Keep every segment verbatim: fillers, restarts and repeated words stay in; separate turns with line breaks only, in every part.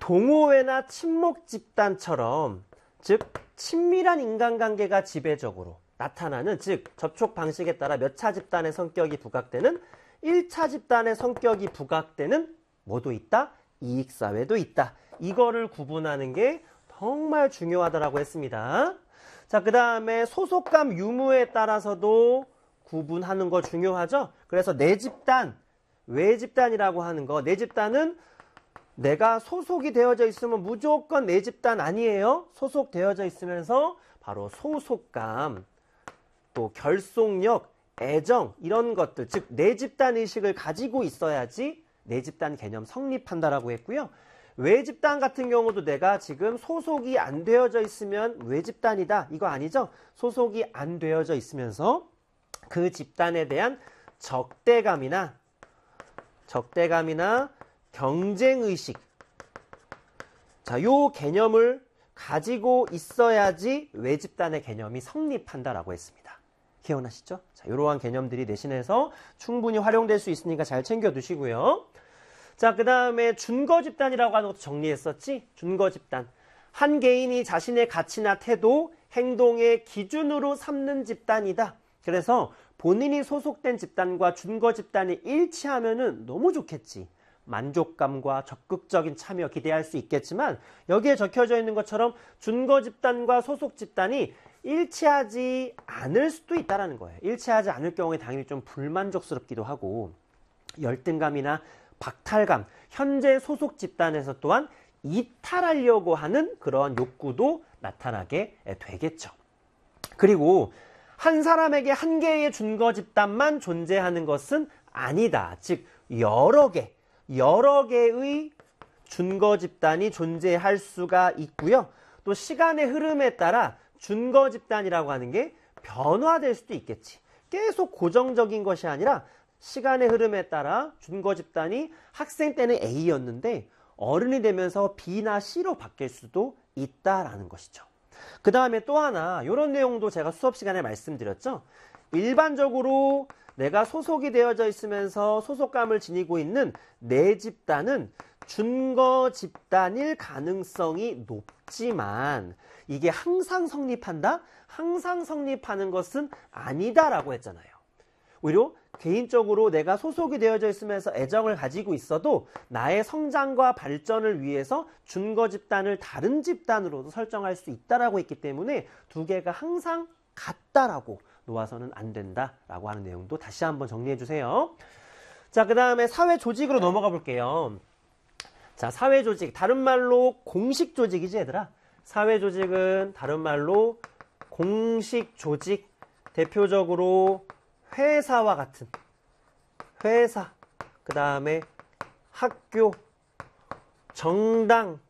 동호회나 친목 집단처럼 즉 친밀한 인간관계가 지배적으로 나타나는 즉 접촉 방식에 따라 몇 차 집단의 성격이 부각되는 일 차 집단의 성격이 부각되는 뭐도 있다? 이익사회도 있다. 이거를 구분하는 게 정말 중요하다고 했습니다. 자, 그 다음에 소속감 유무에 따라서도 구분하는 거 중요하죠. 그래서 내 집단, 외 집단이라고 하는 거, 내 집단은 내가 소속이 되어져 있으면 무조건 내 집단 아니에요. 소속되어져 있으면서 바로 소속감, 또 결속력, 애정 이런 것들, 즉 내 집단 의식을 가지고 있어야지 내 집단 개념 성립한다라고 했고요. 외 집단 같은 경우도 내가 지금 소속이 안 되어져 있으면 외 집단이다 이거 아니죠. 소속이 안 되어져 있으면서 그 집단에 대한 적대감이나 적대감이나 경쟁의식, 자, 요 개념을 가지고 있어야지 외 집단의 개념이 성립한다라고 했습니다. 기억나시죠? 자, 이러한 개념들이 내신에서 충분히 활용될 수 있으니까 잘 챙겨두시고요. 자, 그 다음에 준거 집단이라고 하는 것도 정리했었지? 준거 집단. 한 개인이 자신의 가치나 태도, 행동의 기준으로 삼는 집단이다. 그래서 본인이 소속된 집단과 준거 집단이 일치하면은 너무 좋겠지. 만족감과 적극적인 참여 기대할 수 있겠지만 여기에 적혀져 있는 것처럼 준거 집단과 소속 집단이 일치하지 않을 수도 있다는 거예요. 일치하지 않을 경우에 당연히 좀 불만족스럽기도 하고 열등감이나 박탈감, 현재 소속 집단에서 또한 이탈하려고 하는 그런 욕구도 나타나게 되겠죠. 그리고 한 사람에게 한 개의 준거 집단만 존재하는 것은 아니다. 즉 여러 개, 여러 개의 준거 집단이 존재할 수가 있고요. 또 시간의 흐름에 따라 준거 집단이라고 하는 게 변화될 수도 있겠지. 계속 고정적인 것이 아니라 시간의 흐름에 따라 준거 집단이 학생 때는 A였는데 어른이 되면서 B나 C로 바뀔 수도 있다라는 것이죠. 그 다음에 또 하나 이런 내용도 제가 수업 시간에 말씀드렸죠. 일반적으로 내가 소속이 되어져 있으면서 소속감을 지니고 있는 내 집단은 준거 집단일 가능성이 높지만 이게 항상 성립한다? 항상 성립하는 것은 아니다라고 했잖아요. 오히려 개인적으로 내가 소속이 되어져 있으면서 애정을 가지고 있어도 나의 성장과 발전을 위해서 준거 집단을 다른 집단으로도 설정할 수 있다라고 했기 때문에 두 개가 항상 같다라고 놓아서는 안 된다라고 하는 내용도 다시 한번 정리해 주세요. 자, 그 다음에 사회 조직으로 넘어가 볼게요. 자, 사회 조직, 다른 말로 공식 조직이지 얘들아. 사회 조직은 다른 말로 공식 조직, 대표적으로 회사와 같은 회사, 그 다음에 학교, 정당,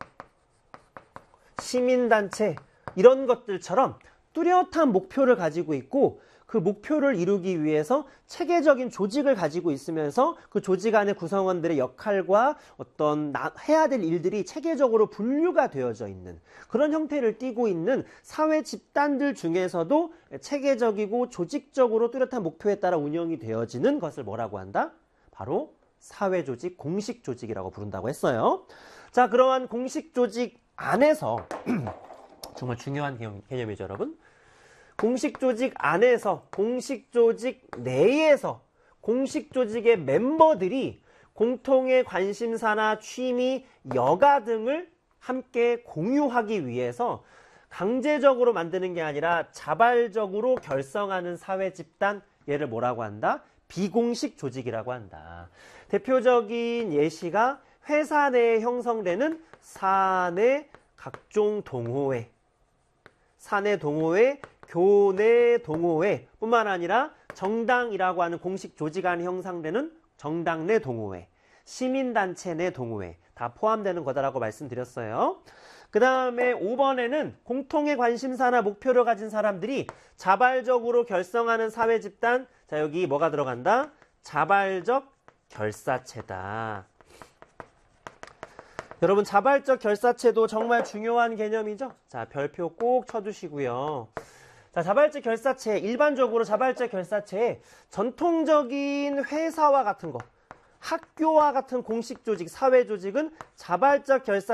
시민단체 이런 것들처럼 뚜렷한 목표를 가지고 있고 그 목표를 이루기 위해서 체계적인 조직을 가지고 있으면서 그 조직 안의 구성원들의 역할과 어떤 나, 해야 될 일들이 체계적으로 분류가 되어져 있는 그런 형태를 띠고 있는 사회 집단들 중에서도 체계적이고 조직적으로 뚜렷한 목표에 따라 운영이 되어지는 것을 뭐라고 한다? 바로 사회 조직, 공식 조직이라고 부른다고 했어요. 자, 그러한 공식 조직 안에서 정말 중요한 개념, 개념이죠, 여러분. 공식 조직 안에서, 공식 조직 내에서 공식 조직의 멤버들이 공통의 관심사나 취미, 여가 등을 함께 공유하기 위해서 강제적으로 만드는 게 아니라 자발적으로 결성하는 사회 집단, 얘를 뭐라고 한다? 비공식 조직이라고 한다. 대표적인 예시가 회사 내에 형성되는 사내 각종 동호회, 사내 동호회, 교내 동호회 뿐만 아니라 정당이라고 하는 공식 조직 안에 형성되는 정당 내 동호회, 시민단체 내 동호회 다 포함되는 거다라고 말씀드렸어요. 그 다음에 오 번에는 공통의 관심사나 목표를 가진 사람들이 자발적으로 결성하는 사회 집단, 자 여기 뭐가 들어간다? 자발적 결사체다. 여러분 자발적 결사체도 정말 중요한 개념이죠. 자 별표 꼭 쳐두시고요. 자, 자발적 결사체, 일반적으로 자발적 결사체에 전통적인 회사와 같은 거, 학교와 같은 공식 조직, 사회 조직은 자발적 결사